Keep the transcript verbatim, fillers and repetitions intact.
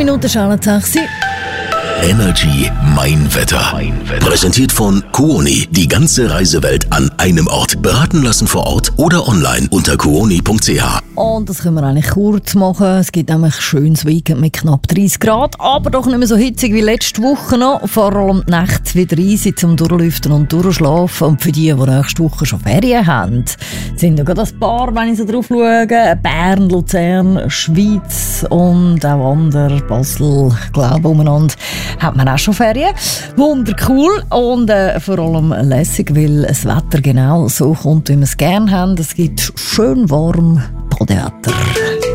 Minuten schon sechs. Energy Mein Wetter. Mein Wetter. Präsentiert von Kuoni. Die ganze Reisewelt an einem Ort. Beraten lassen vor Ort oder online unter kuoni punkt c h. Und das können wir eigentlich kurz machen. Es gibt nämlich ein schönes Weekend mit knapp dreißig Grad, aber doch nicht mehr so hitzig wie letzte Woche noch. Vor allem die Nächte wieder easy zum Durchlüften und Durchschlafen. Und für die, die nächste Woche schon Ferien haben, sind ja gerade ein paar, wenn ich so drauf schaue. Bern, Luzern, Schweiz und auch andere, Basel, ich glaube, umeinander hat man auch schon Ferien. Wundercool und äh, vor allem lässig, weil das Wetter genau so kommt, wie wir es gerne haben. Es gibt schön warm Badewetter.